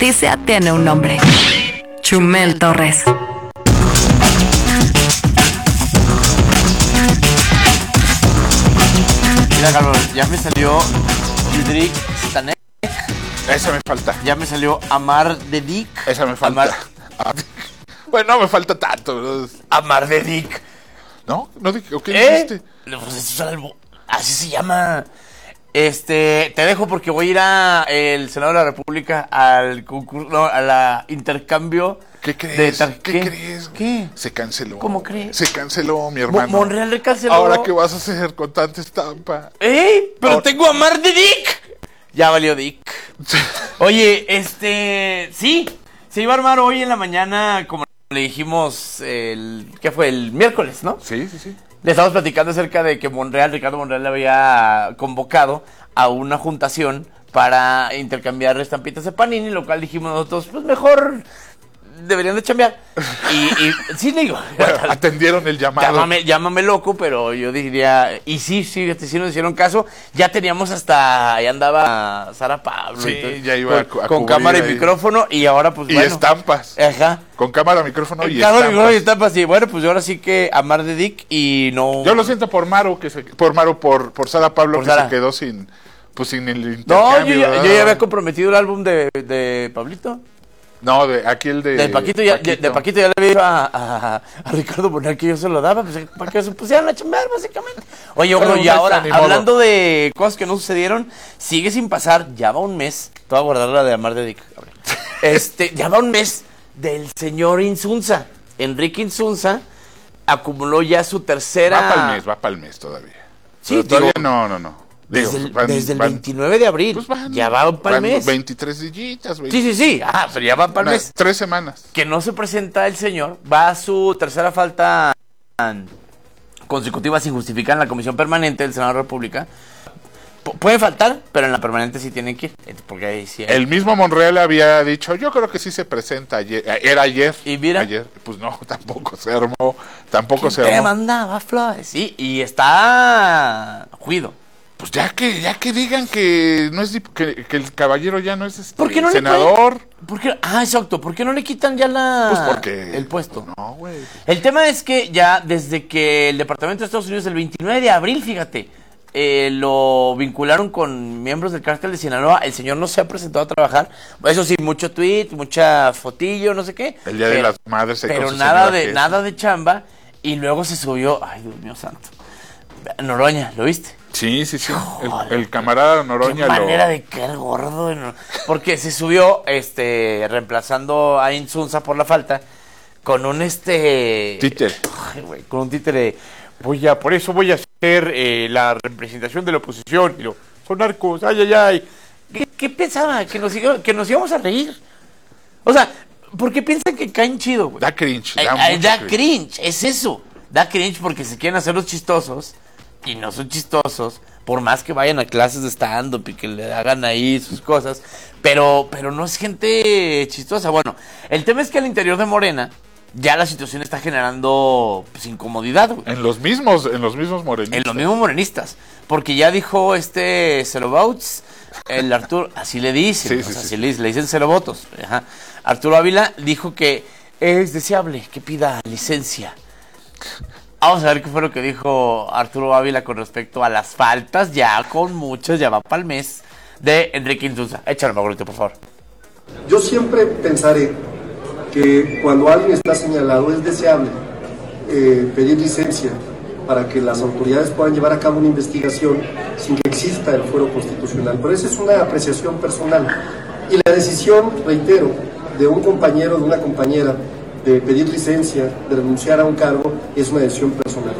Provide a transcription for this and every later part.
justicia tiene un nombre. Chumel Torres. Mira, Carlos, ya me salió Yudrik Stanek. Esa me falta. Ya me salió Amar de Dick. Esa me falta. Bueno, no me falta tanto, ¿no? Amar de Dick. ¿No? ¿No dije? ¿Qué dijiste? Pues eso es algo. Así se llama. Te dejo porque voy a ir a el Senado de la República al concurso, no, a la intercambio. ¿Qué crees? ¿Qué crees? ¿Qué? Se canceló. ¿Cómo crees? Se canceló, mi hermano. Monreal le canceló. ¿Ahora qué vas a hacer con tanta estampa? Pero ahora... tengo a Amar de Dick. Ya valió Dick. Oye, sí, se iba a armar hoy en la mañana, como le dijimos, ¿qué fue? El miércoles, ¿no? Sí. Le estamos platicando acerca de que Ricardo Monreal le había convocado a una juntación para intercambiar estampitas de Panini, lo cual dijimos nosotros, pues mejor deberían de chambear. Y sí, le digo. Bueno, atendieron el llamado. Llámame loco, pero yo diría, y sí nos hicieron caso. Ya teníamos ahí andaba Sara Pablo. Sí, ya iba con cámara y micrófono, y ahora pues y bueno. Estampas. Ajá. Con cámara, micrófono y estampas. Y bueno, pues ahora sí que Amar de Dick y no... Yo lo siento por Maru, por Sara Pablo, se quedó sin el intercambio. No, yo ya había comprometido el álbum de Pablito. No, aquí el de Paquito ya le había dicho a Ricardo Monreal que yo se lo daba, pues para que se pusieran a chambear, básicamente. Oye, y ahora, hablando de cosas que no sucedieron, sigue sin pasar, ya va un mes, te voy a guardar la de Amar de Dick, ya va un mes del señor Insunza. Enrique Insunza acumuló ya su tercera... Va para el mes todavía. Sí, todavía no. Desde el 29 de abril, pues ya va para el mes. 23 dillitas. Sí. Pero ya va para el mes. 3 semanas. Que no se presenta el señor, va a su tercera falta consecutiva sin justificar en la Comisión Permanente del Senado de la República. Puede faltar, pero en la permanente sí tienen que ir. Porque ahí sí hay... El mismo Monreal había dicho, yo creo que sí se presenta ayer. Era ayer. ¿Y mira? Ayer. Pues no, tampoco se armó. Te mandaba flores. Sí, y está juido. Pues ya que digan que no es que el caballero ya no es ¿por qué no senador. Exacto, ¿por qué no le quitan ya el puesto? No, güey. El tema es que ya desde que el Departamento de Estados Unidos el 29 de abril, fíjate, lo vincularon con miembros del cártel de Sinaloa, el señor no se ha presentado a trabajar. Eso sí, mucho tweet, mucha fotillo, no sé qué. El Día de las Madres. Pero nada de chamba, y luego se subió, ay Dios mío santo, Noroña, ¿lo viste? Sí. El camarada Noroña. Qué manera de caer gordo. Porque se subió reemplazando a Insunza por la falta con un títere. Con un títere. Por eso voy a hacer la representación de la oposición. Y son narcos, ay. ¿Qué pensaba? Que nos íbamos a reír. O sea, porque piensan que caen chido, güey. Da cringe. Da cringe, es eso. Da cringe porque se quieren hacer los chistosos. Y no son chistosos, por más que vayan a clases de stand-up y que le hagan ahí sus cosas, pero no es gente chistosa. Bueno, el tema es que al interior de Morena ya la situación está generando pues, incomodidad, güey. En los mismos morenistas. En los mismos morenistas, porque ya dijo Celobauts, el Arturo, así le dicen, sí. Le dicen Celovotos. Ajá. Arturo Ávila dijo que es deseable que pida licencia. Vamos a ver qué fue lo que dijo Arturo Ávila con respecto a las faltas, ya con muchas, ya va para el mes, de Enrique Insunza. Échale, Maurito, por favor. Yo siempre pensaré que cuando alguien está señalado es deseable pedir licencia para que las autoridades puedan llevar a cabo una investigación sin que exista el fuero constitucional. Pero esa es una apreciación personal. Y la decisión, reitero, de un compañero, de una compañera, de pedir licencia, de renunciar a un cargo, es una decisión personal.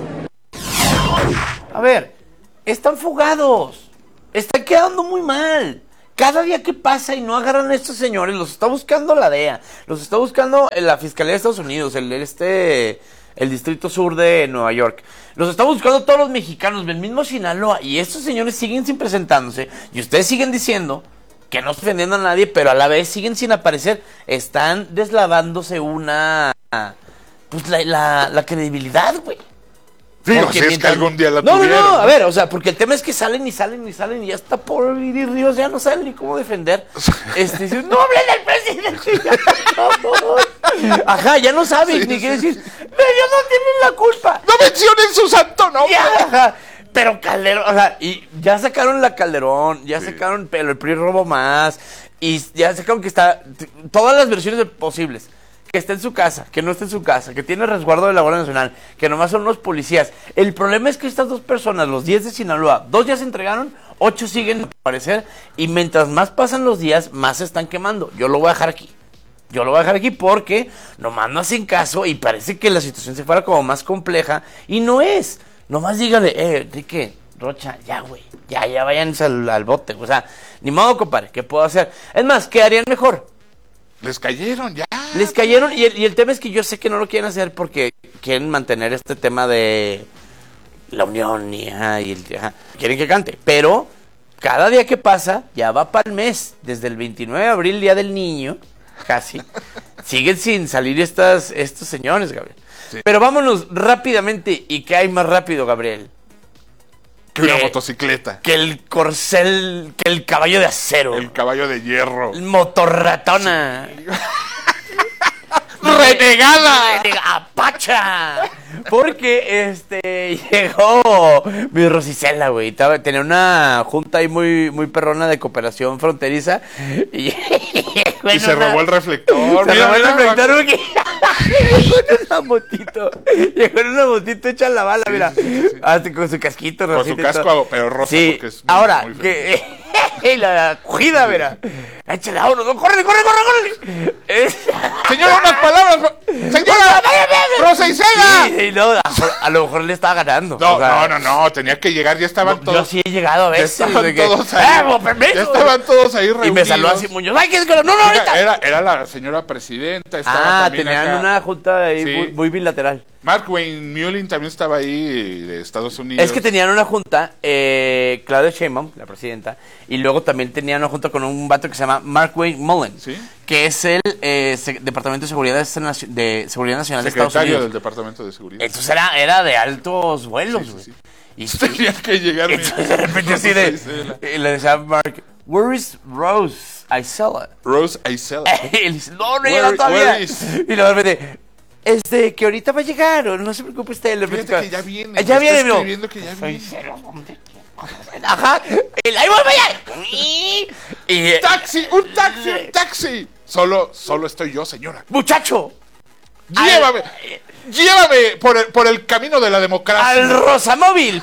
A ver, están fugados, están quedando muy mal. Cada día que pasa y no agarran a estos señores, los está buscando la DEA, los está buscando la Fiscalía de Estados Unidos, el Distrito Sur de Nueva York. Los está buscando todos los mexicanos del mismo Sinaloa, y estos señores siguen sin presentándose, y ustedes siguen diciendo que no estoy ofendiendo a nadie, pero a la vez siguen sin aparecer. Están deslavándose pues la credibilidad, güey. Digo, si es que algún día la no, tuvieron. No, a ver, o sea, porque el tema es que salen y ya está por Viri Ríos, ya no saben ni cómo defender. Dicen, no hablen del presidente. Ajá, ya no saben ni qué decir. Ellos no tienen la culpa. No mencionen su santo nombre. Ajá. Pero Calderón, o sea, y ya sacaron la Calderón, ya sacaron el PRI robo más, y ya sacaron que está, todas las versiones posibles. Que está en su casa, que no está en su casa, que tiene resguardo de la Guardia Nacional, que nomás son unos policías. El problema es que estas dos personas, los 10 de Sinaloa, 2 ya se entregaron, 8 siguen a aparecer, y mientras más pasan los días, más se están quemando. Yo lo voy a dejar aquí porque nomás no hacen caso y parece que la situación se fuera como más compleja, y no es. Nomás dígale, Enrique, Rocha, ya güey, ya váyanse al bote. O sea, ni modo, compadre, ¿qué puedo hacer? Es más, ¿qué harían mejor? Les cayeron, ya. Les cayeron, y el tema es que yo sé que no lo quieren hacer porque quieren mantener este tema de la unión quieren que cante, pero cada día que pasa ya va para el mes, desde el 29 de abril, Día del Niño, casi, siguen sin salir estos señores, Gabriel. Sí. Pero vámonos rápidamente, ¿y qué hay más rápido, Gabriel? Que una motocicleta. Que el corcel, que el caballo de acero. El caballo de hierro. El motorratona. Sí. ¡Renegada! ¡Apacha! Porque llegó mi Rosicela, güey. Tenía una junta ahí muy perrona de cooperación fronteriza. Y se robó el reflector. Se robó el reflector porque llegó en una motito hecha la bala, mira. Hasta con su casquito rosita. Con su casco, pero rosa, porque es ahora, muy que la cogida, mira. Échale a uno, corre. Señora, unas palabras. Señora, Rosa Isela. Sí, no, a lo mejor le estaba ganando. No, tenía que llegar, ya estaban todos. Yo sí he llegado a veces. Ya estaban todos ahí. Ya estaban todos ahí reunidos. Y me saludó así Muñoz. ¡Ay, qué es que no, ahorita! Era la señora presidenta. Estaba tenían acá. una junta ahí muy bilateral. Mark Wayne Mullin también estaba ahí, de Estados Unidos. Es que tenían una junta, Claudia Sheinbaum, la presidenta, y luego también tenían una junta con un vato que se llama Mark Wayne Mullin, ¿sí? Que es el Departamento de Seguridad Nacional de Estados Unidos. Secretario del Departamento de Seguridad. Entonces era de altos vuelos, güey. Sí. Y tenían que llegar. Entonces de repente así y le decía a Mark, "Where is Rose Isela?" Rose Isela. Y él dice, no llega todavía. Y luego de repente, que ahorita va a llegar, o no se preocupe usted. Fíjate que ya viene. Ya viene, bro. Escribiendo que ya viene. Ajá. Ahí voy a y un taxi. Solo estoy yo, señora. Muchacho. Llévame por el camino de la democracia. Al Rosamóvil.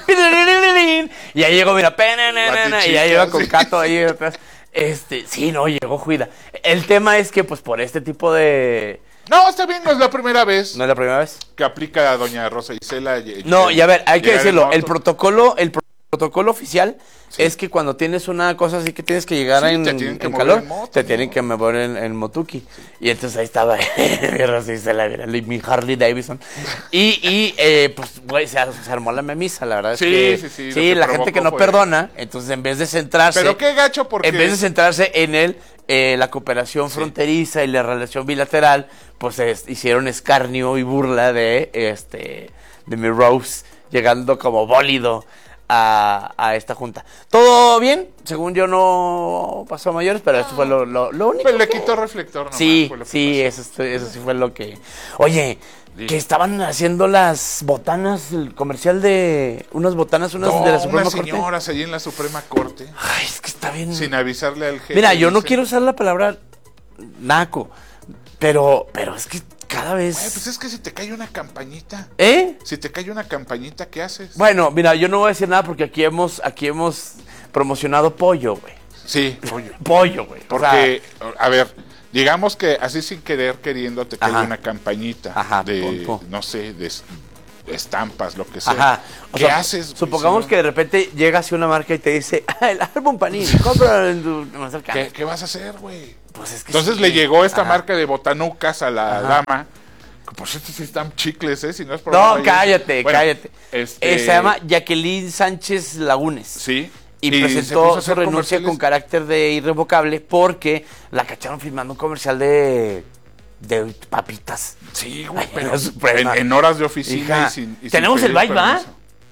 Y ahí llegó, mira, y ahí iba con Cato ahí atrás. Sí, no, llegó Juida. El tema es que, pues, por este tipo de... No, está bien, no es la primera vez. ¿No es la primera vez? Que aplica a doña Rosa Isela. No, y a ver, hay que decirlo, el protocolo oficial es que cuando tienes una cosa así que tienes que llegar en calor, te tienen que mover en motuki. Sí. Y entonces ahí estaba Rosa Isela, mi Harley Davidson. Y pues, güey, se armó la memisa, la verdad es que... Sí, la gente que no perdona, entonces en vez de centrarse... Pero qué gacho, porque... En vez de centrarse en la cooperación fronteriza y la relación bilateral, pues hicieron escarnio y burla de mi Rose, llegando como bólido a esta junta. ¿Todo bien? Según yo no pasó a mayores, pero esto fue lo único. Pues le quitó reflector nomás. Sí, eso sí fue lo que... Oye, que estaban haciendo las botanas, el comercial de unas botanas, de la Suprema Corte. Unas señoras allí en la Suprema Corte. Ay, es que está bien. Sin avisarle al jefe. Mira, yo no quiero usar la palabra naco, pero es que cada vez... Ay, pues es que si te cae una campañita. Si te cae una campañita, ¿qué haces? Bueno, mira, yo no voy a decir nada porque aquí hemos promocionado pollo, güey. Sí, pollo. Pollo, güey. Porque, a ver, digamos que así sin querer, queriendo, te cae una campañita no sé, de estampas, lo que sea. Ajá. ¿Qué haces? Supongamos que de repente llega así una marca y te dice, el álbum Panini, cómpralo en tu más cercano. ¿Qué vas a hacer, güey? Pues es que entonces le llegó esta marca de botanucas a la dama. Por cierto, sí están chicles, si no es probado. No, cállate. Se llama Jacqueline Sánchez Lagunes. Sí. Y presentó su renuncia con carácter de irrevocable porque la cacharon filmando un comercial de papitas. Sí, güey, pero en horas de oficina. Tenemos el vibe, ¿va?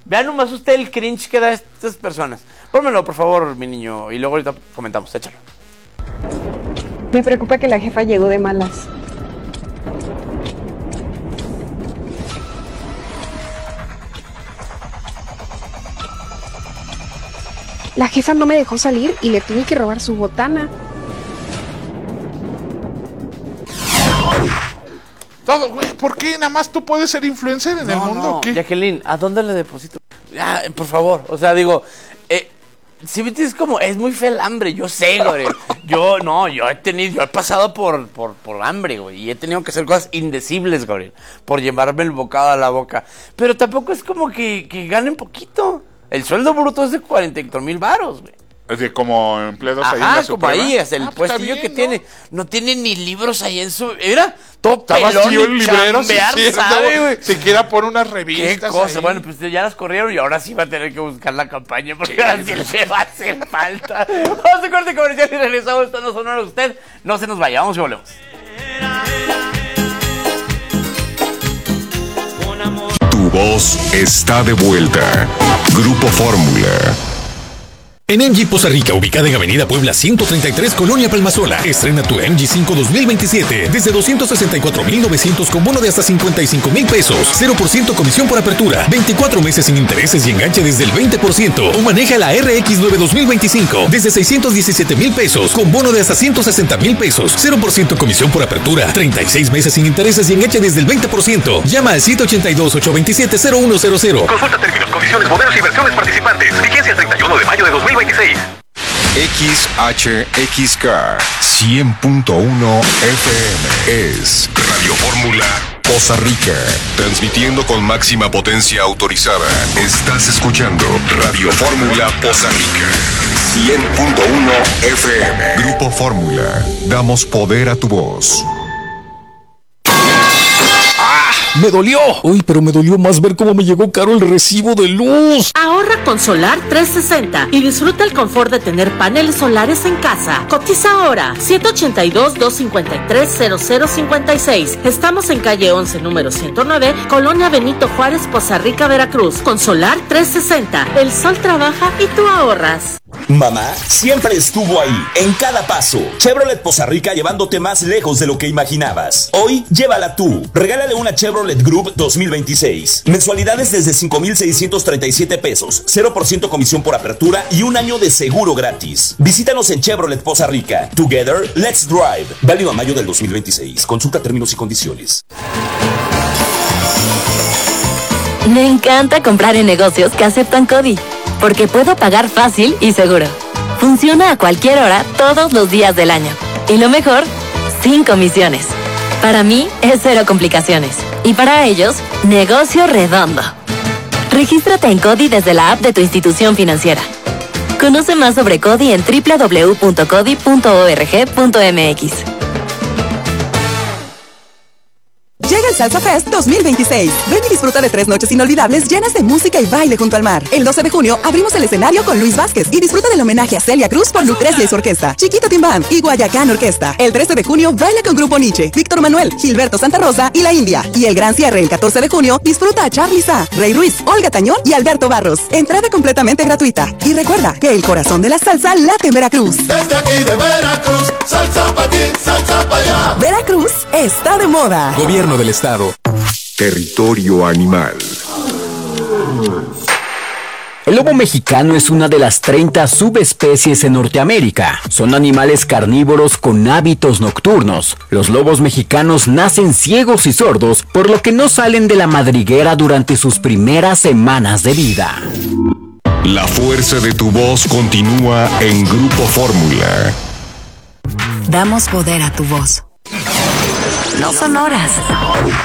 Vean nomás usted el cringe que da estas personas. Pónmelo, por favor, mi niño, y luego ahorita comentamos, échalo. Me preocupa que la jefa llegó de malas. La jefa no me dejó salir y le tuve que robar su botana. Todo, güey, ¿por qué nada más tú puedes ser influencer en el mundo? No, ¿O qué? Jacqueline, ¿a dónde le deposito? Por favor, o sea, digo, si me dices como, es muy fea el hambre, yo sé, güey. Yo he pasado por hambre, güey, y he tenido que hacer cosas indecibles, güey, por llevarme el bocado a la boca. Pero tampoco es como que ganen poquito. El sueldo bruto es de 44,000 varos, güey. Es de como empleados ahí en la como Suprema. ahí, es el puestillo que tiene. No tiene ni libros ahí en su... Mira, todo Está pelón vacío el y librero, chambear, sí, ¿sabe, güey? siquiera por unas revistas. Qué cosa, ahí. bueno, pues ya las corrieron y ahora sí va a tener que buscar la campaña porque ahora sí le va a hacer falta. Vamos a corte comercial y regresamos. Esto no sonó a usted. No se nos vaya, vamos y volvemos. Tu voz está de vuelta. Grupo Fórmula. En MG Poza Rica, ubicada en Avenida Puebla 133, Colonia Palmasola. Estrena tu MG5 2027 desde 264,900 con bono de hasta 55,000 pesos. 0% comisión por apertura. 24 meses sin intereses y enganche desde el 20%. O maneja la RX9 2025 desde 617,000 pesos con bono de hasta 160,000 pesos. 0% comisión por apertura. 36 meses sin intereses y enganche desde el 20%. Llama al 782-827-0100. Consulta términos, condiciones, modelos y versiones participantes. Vigencia el 31 de mayo de 2026. XHXK 100.1 FM es Radio Fórmula Poza Rica, transmitiendo con máxima potencia autorizada. Estás escuchando Radio Fórmula Poza Rica 100.1 FM. Grupo Fórmula, damos poder a tu voz. ¡Me dolió! Uy, pero me dolió más ver cómo me llegó caro el recibo de luz. Ahorra con Solar 360 y disfruta el confort de tener paneles solares en casa. Cotiza ahora, 782-253-0056. Estamos en calle 11, número 109, Colonia Benito Juárez, Poza Rica, Veracruz. Con Solar 360, el sol trabaja y tú ahorras. Mamá siempre estuvo ahí, en cada paso. Chevrolet Poza Rica, llevándote más lejos de lo que imaginabas. Hoy, llévala tú. Regálale una Chevrolet Group 2026. Mensualidades desde 5,637 pesos. 0% comisión por apertura y un año de seguro gratis. Visítanos en Chevrolet Poza Rica. Together, let's drive. Válido a mayo del 2026. Consulta términos y condiciones. Me encanta comprar en negocios que aceptan CODI, porque puedo pagar fácil y seguro. Funciona a cualquier hora, todos los días del año. Y lo mejor, sin comisiones. Para mí, es cero complicaciones. Y para ellos, negocio redondo. Regístrate en CODI desde la app de tu institución financiera. Conoce más sobre CODI en www.codi.org.mx. Llega el Salsa Fest 2026. Ven y disfruta de 3 noches inolvidables llenas de música y baile junto al mar. El 12 de junio abrimos el escenario con Luis Vázquez y disfruta del homenaje a Celia Cruz por Lucrecia y su orquesta, Chiquito Tim Band y Guayacán Orquesta. El 13 de junio baila con Grupo Nietzsche, Víctor Manuel, Gilberto Santa Rosa y La India. Y el gran cierre el 14 de junio disfruta a Charly Sa, Rey Ruiz, Olga Tañón y Alberto Barros. Entrada completamente gratuita. Y recuerda que el corazón de la salsa late en Veracruz. Desde aquí de Veracruz, salsa pa' ti, salsa pa' allá. Veracruz está de moda. Gobierno del Estado. Territorio animal. El lobo mexicano es una de las 30 subespecies en Norteamérica. Son animales carnívoros con hábitos nocturnos. Los lobos mexicanos nacen ciegos y sordos, por lo que no salen de la madriguera durante sus primeras semanas de vida. La fuerza de tu voz continúa en Grupo Fórmula. Damos poder a tu voz. No son horas.